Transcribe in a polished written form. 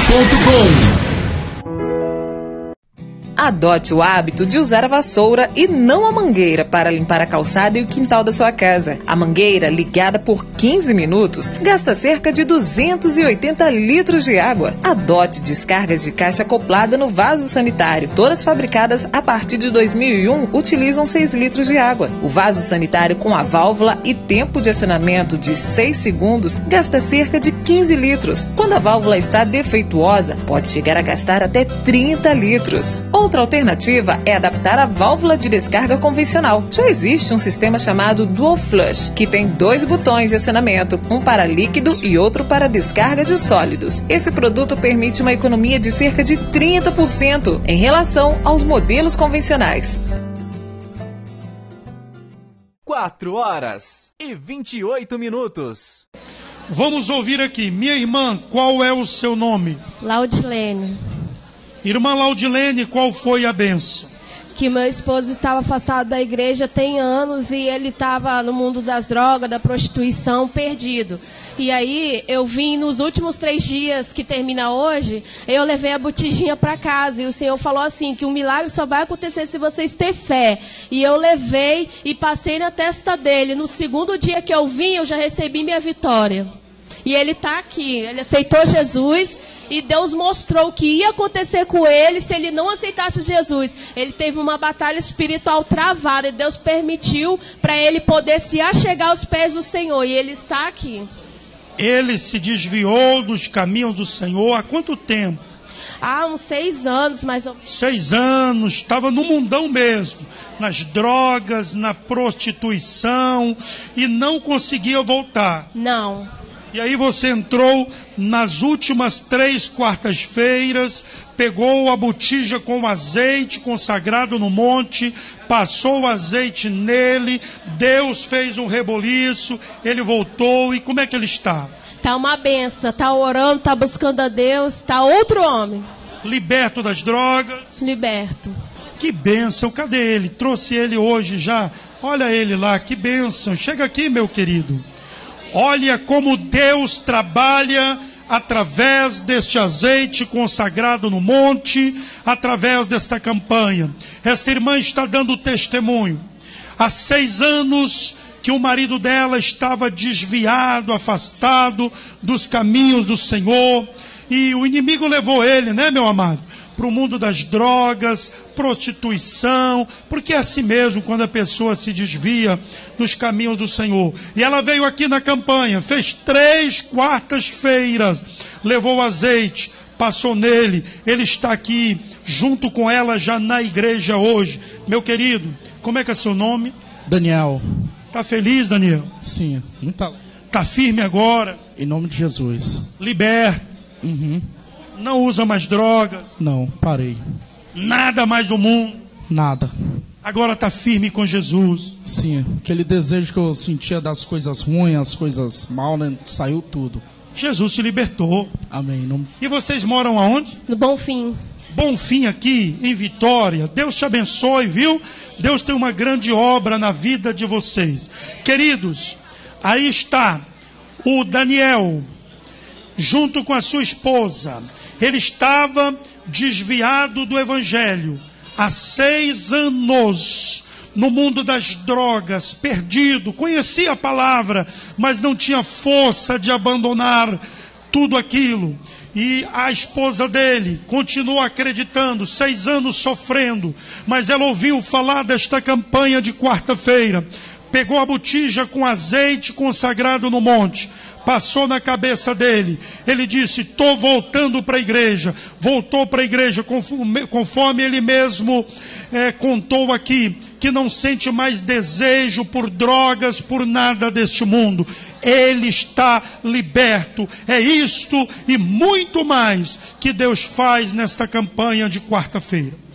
Adote o hábito de usar a vassoura e não a mangueira para limpar a calçada e o quintal da sua casa. A mangueira, ligada por 15 minutos, gasta cerca de 280 litros de água. Adote descargas de caixa acoplada no vaso sanitário. Todas fabricadas a partir de 2001 utilizam 6 litros de água. O vaso sanitário com a válvula e tempo de acionamento de 6 segundos gasta cerca de 15 litros. Quando a válvula está defeituosa, pode chegar a gastar até 30 litros. Outra alternativa é adaptar a válvula de descarga convencional. Já existe um sistema chamado Dual Flush, que tem 2 botões de acionamento, um para líquido e outro para descarga de sólidos. Esse produto permite uma economia de cerca de 30% em relação aos modelos convencionais. 4h28. Vamos ouvir aqui. Minha irmã, qual é o seu nome? Laudilene. Irmã Laudilene, qual foi a bênção? Que meu esposo estava afastado da igreja tem anos e ele estava no mundo das drogas, da prostituição, perdido. E aí eu vim nos últimos 3 dias, que termina hoje, eu levei a botijinha para casa. E o Senhor falou assim, que o milagre só vai acontecer se vocês terem fé. E eu levei e passei na testa dele. No segundo dia que eu vim, eu já recebi minha vitória. E ele está aqui, ele aceitou Jesus. E Deus mostrou o que ia acontecer com ele se ele não aceitasse Jesus. Ele teve uma batalha espiritual travada e Deus permitiu para ele poder se achegar aos pés do Senhor. E ele está aqui. Ele se desviou dos caminhos do Senhor há quanto tempo? Há uns 6 anos, mais ou menos. 6 anos, estava no mundão mesmo. Nas drogas, na prostituição. E não conseguia voltar. Não. E aí você entrou nas últimas 3 quartas-feiras, pegou a botija com azeite consagrado no monte, passou o azeite nele, Deus fez um reboliço, ele voltou, e como é que ele está? Está uma benção, está orando, está buscando a Deus, está outro homem. Liberto das drogas? Liberto. Que bênção, cadê ele? Trouxe ele hoje já, olha ele lá, que bênção, chega aqui meu querido. Olha como Deus trabalha através deste azeite consagrado no monte, através desta campanha. Esta irmã está dando testemunho. Há 6 anos que o marido dela estava desviado, afastado dos caminhos do Senhor. E o inimigo levou ele, né, meu amado? Para o mundo das drogas, prostituição, porque é assim mesmo quando a pessoa se desvia dos caminhos do Senhor. E ela veio aqui na campanha, fez 3 quartas-feiras, levou azeite, passou nele, ele está aqui junto com ela já na igreja hoje. Meu querido, como é que é seu nome? Daniel. Está feliz, Daniel? Sim, muito. Está firme agora? Em nome de Jesus. Liberto. Uhum. Não usa mais drogas? Não, parei. Nada mais do mundo? Nada. Agora está firme com Jesus? Sim, aquele desejo que eu sentia das coisas ruins, as coisas mal, né, saiu tudo. Jesus te libertou. Amém. Não... E vocês moram aonde? No Bonfim. Bonfim aqui, em Vitória. Deus te abençoe, viu? Deus tem uma grande obra na vida de vocês. Queridos, aí está o Daniel, junto com a sua esposa. Ele estava desviado do Evangelho há 6 anos, no mundo das drogas, perdido, conhecia a palavra, mas não tinha força de abandonar tudo aquilo. E a esposa dele continuou acreditando, 6 anos sofrendo, mas ela ouviu falar desta campanha de quarta-feira, pegou a botija com azeite consagrado no monte, passou na cabeça dele, ele disse, estou voltando para a igreja. Voltou para a igreja, conforme ele mesmo contou aqui, que não sente mais desejo por drogas, por nada deste mundo. Ele está liberto. É isto e muito mais que Deus faz nesta campanha de quarta-feira.